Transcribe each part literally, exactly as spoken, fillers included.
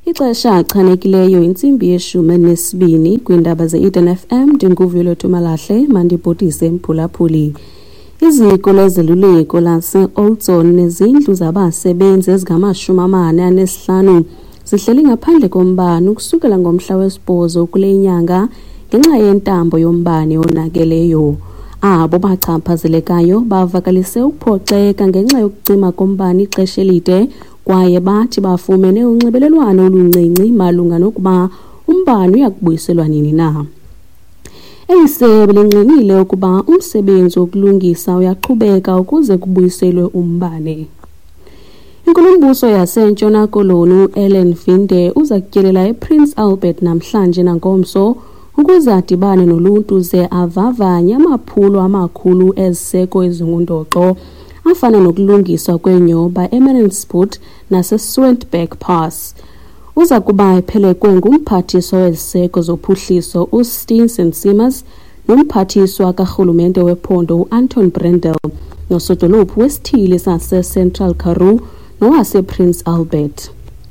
Ixesha achanekileyo intsimbi yeshumi nesibini kwindaba ze-Eden F M ndinguvilo Tumalahle mandibhotise mphulaphuli. Iziko lezeluleko lase-Oldson nezindlu zabasebenzi ezingamashumi amane anesihlanu zihleli ngaphandle kombane ukusukela ngomhla wesibhozo kule nyanga ngenxa yentambo yombane onakeleyo. Abo bachaphazelekayo bavakalise ukuphoxeka ngenxa yokucima kombane ixesha elide kwaye bathi bafumene unxibelelwano oluncinci malunga nokuba umbane uyakubuyiselwa nini na. Eyisebe linqinile ukuba umsebenzi wokulungisa uyaqhubeka ukuze kubuyiselwe umbane. Inkulumbuso yaseNtshona Koloni u-Ellen Vinde uza kutyelela ePrince Albert namhlanje nangomso ukuze adibane noluntu ze avavanye amaphulo amakhulu eziseko ezingundoqo afana nokulungiswa kwenyoba eManspoort naseSwentburg Pass. Uza kuba ephelekwe ngumphathiswa weziseko zophuhliso uSteenson Simmers nomphathiswa karhulumente wephondo uAnton Brendel nosodolophu wesithili saseCentral Karoo nowasePrince Albert.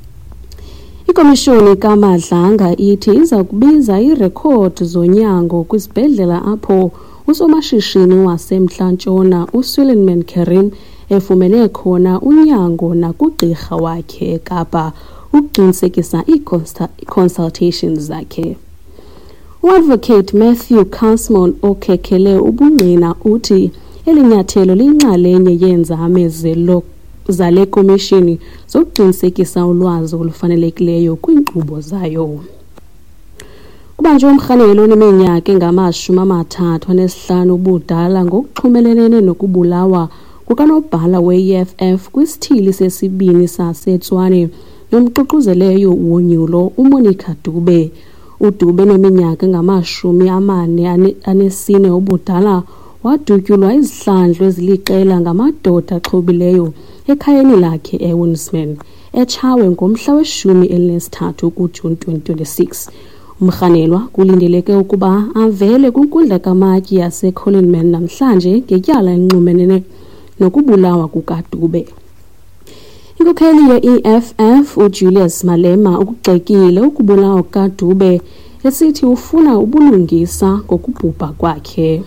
Ikomishoni kaMadlanga ithi iza kubiza irekhodi zonyango kwizibhedlela apho usomashishini wasemntla-ntshona uSuleiman Karim efumene khona unyango nakugqirha wakhe eKapa ukuqinisekisa ii-consultations zakhe. U-Advocate Matthew Kasmon okhekhele ubungqina uthi elinyathelo liyinxalenye yeenzame zelo zale komishini zokuqinisekisa ulwazi olufanelekileyo kwiinkqubo zayo. Kubanjwe umrhanelelo oneminyaka engamashumi amathathu anesihlanu ubudala ngokuxhumelelene nokubulawa kukanobhala we-E F F kwisithili sesibini saseTshwane nomququzeleyo wonyulo uMonica Dube. uDube neminyaka engamashumi amane anesine ubudala wadutyulwa izihlandlo eziliqela ngamadoda axhobileyo ekhayeni lakhe eWoolsman eTshawe ngomhla weshumi elinesithathu kuJuni twenty twenty-six. Umrhanelwa kulindeleke ukuba avele kwinkundla kamatyi yaseColeman namhlanje ngetyala enxumenene nokubulawa kukaDube. Inkokheli ye-E F F uJulius Malema ukugxekile ukubulawa kukaDube esithi ufuna ubulungisa ngokubhubha kwakhe.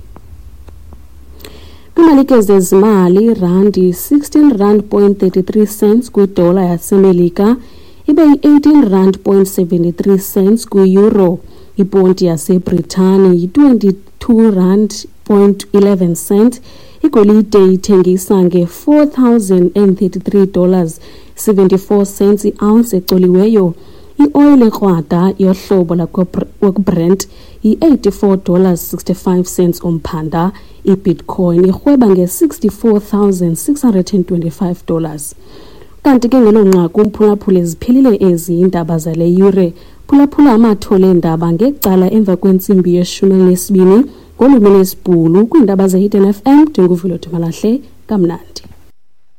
Kwimalike zezimali randi sixteen rand point thirty-three cents kwidola yaseMelika ibe yi-eighteen rand point seventy-three cents kwi-euro. Iponti yaseBritani yi-twenty-two rand point eleven cent. Igolide ithengisa nge-four thousand thirty-three dollars seventy-four cents i-ounce ecoliweyo. I-oil ekrwada yohlobo lakwa-Brent yi-eighty-four dollars sixty-five cents umphanda. I-Bitcoin irhweba nge-sixty-four thousand six hundred twenty-five dollars. Kanti ke ngelo nqaku umphulaphula ziphelile ezi indaba zale yure. Phulaphula amathole endaba ngecala emva kwentsimbi yeshumi nesibini ngolwimi lwesiBhulu kwiindaba ze-Eden F M ndinguvilo Tumalahle kamnandi.